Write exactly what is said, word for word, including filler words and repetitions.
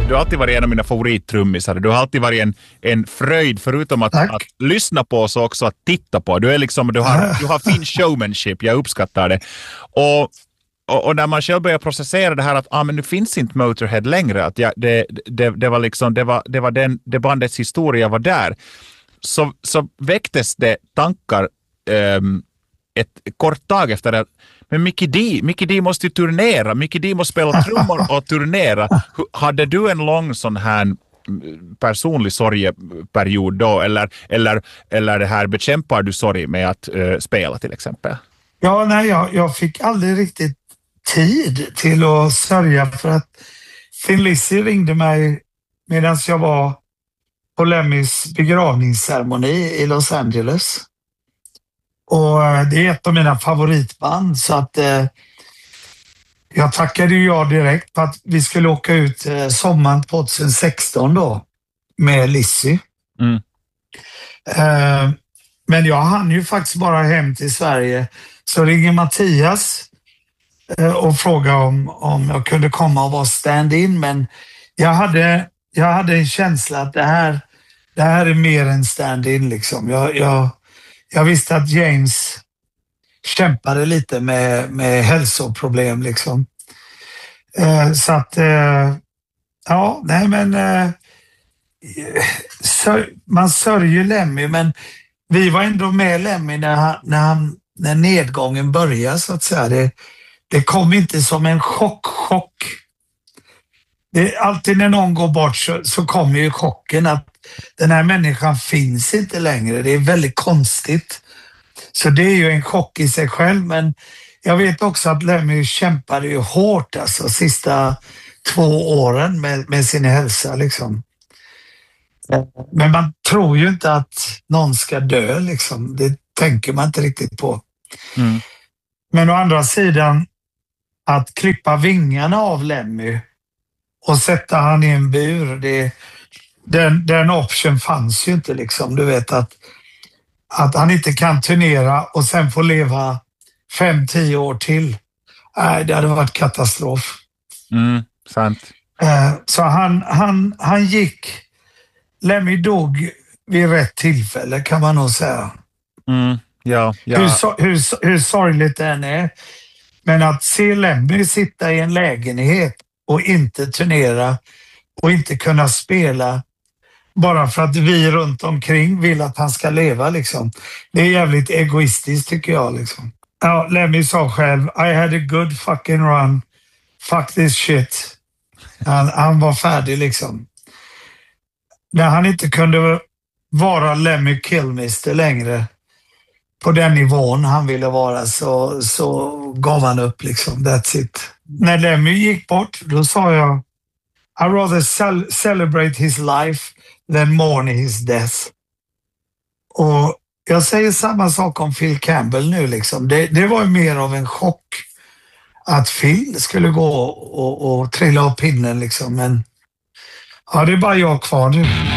Du har alltid varit en av mina favorittrummisar. Du har alltid varit en, en fröjd, förutom att, att lyssna på oss också att titta på. Du är liksom, du har, du har fin showmanship, jag uppskattar det. Och, och, och när man själv börjar processera det här att ah, men nu finns inte Motorhead längre, att jag, det, det, det var liksom, det var, det var den, det bandets historia var där. Så, så väcktes det tankar um, ett kort tag efter det. Men Mikkey D, Mikkey D måste ju turnera. Mikkey D måste spela trummor och turnera. Hade du en lång sån här personlig sorgeperiod då? Eller, eller, eller det här bekämpar du sorg med att uh, spela till exempel? Ja, nej, jag, jag fick aldrig riktigt tid till att sörja för att Thin Lizzy ringde mig medan jag var på Lemmys begravningsceremoni i Los Angeles. Och det är ett av mina favoritband, så att eh, jag tackade ju ja direkt på att vi skulle åka ut eh, sommaren tjugohundrasexton då med Lizzy. Mm. Eh, men jag hann ju faktiskt bara hem till Sverige, så ringer Mattias eh, och frågar om, om jag kunde komma och vara stand-in, men jag hade, jag hade en känsla att det här, det här är mer än stand-in liksom. Jag, jag Jag visste att James kämpade lite med, med hälsoproblem liksom. Eh, så att, eh, ja, nej men eh, sör, man sörjer Lemmy, men vi var ändå med Lemmy när, han, när, han, när nedgången började så att säga. Det, det kom inte som en chock, chock. Det, alltid när någon går bort så, så kommer ju chocken att den här människan finns inte längre. Det är väldigt konstigt. Så det är ju en chock i sig själv, men jag vet också att Lemmy kämpade ju hårt alltså sista två åren med, med sin hälsa liksom. Men man tror ju inte att någon ska dö liksom. Det tänker man inte riktigt på. Mm. Men å andra sidan, att klippa vingarna av Lemmy och sätta han i en bur, det, den, den option fanns ju inte liksom. Du vet att, att han inte kan turnera och sen få leva fem, tio år till. Nej, det hade varit katastrof. Mm, sant. Så han, han, han gick, Lemmy dog vid rätt tillfälle kan man nog säga. Mm, ja, ja. Hur, hur, hur sorgligt det än är. Men att se Lemmy sitta i en lägenhet och inte turnera och inte kunna spela bara för att vi runt omkring vill att han ska leva liksom. Det är jävligt egoistiskt tycker jag liksom. Ja, Lemmy sa själv, I had a good fucking run. Fuck this shit. Han, han var färdig liksom. När han inte kunde vara Lemmy Kilmister längre på den nivån han ville vara så, så gav han upp liksom. That's it. När Lemmy gick bort, då sa jag I rather cel- celebrate his life than mourn his death. Och jag säger samma sak om Phil Campbell nu liksom. Det, det var ju mer av en chock att Phil skulle gå och, och trilla av pinnen liksom. Men ja, det är bara jag kvar nu.